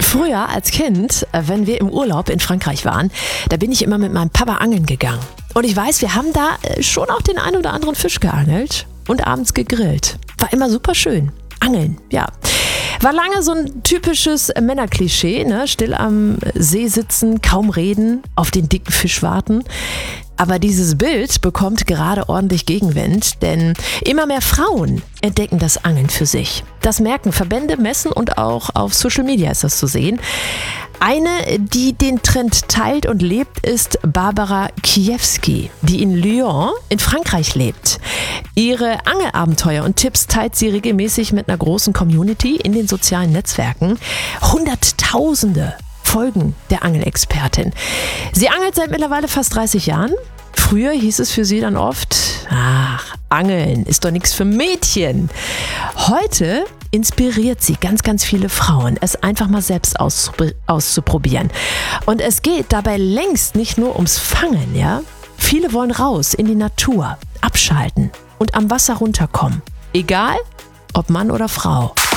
Früher als Kind, wenn wir im Urlaub in Frankreich waren, da bin ich immer mit meinem Papa angeln gegangen. Und ich weiß, wir haben da schon auch den einen oder anderen Fisch geangelt und abends gegrillt. War immer super schön. Angeln, ja. War lange so ein typisches Männerklischee, ne? Still am See sitzen, kaum reden, auf den dicken Fisch warten. Aber dieses Bild bekommt gerade ordentlich Gegenwind, denn immer mehr Frauen entdecken das Angeln für sich. Das merken Verbände, Messen und auch auf Social Media ist das zu sehen. Eine, die den Trend teilt und lebt, ist Barbara Kiewski, die in Lyon in Frankreich lebt. Ihre Angelabenteuer und Tipps teilt sie regelmäßig mit einer großen Community in den sozialen Netzwerken. Hunderttausende folgen der Angelexpertin. Sie angelt seit mittlerweile fast 30 Jahren. Früher hieß es für sie dann oft, ach, Angeln ist doch nichts für Mädchen. Heute inspiriert sie ganz, ganz viele Frauen, es einfach mal selbst auszuprobieren. Und es geht dabei längst nicht nur ums Fangen, ja? Viele wollen raus in die Natur, abschalten und am Wasser runterkommen. Egal, ob Mann oder Frau.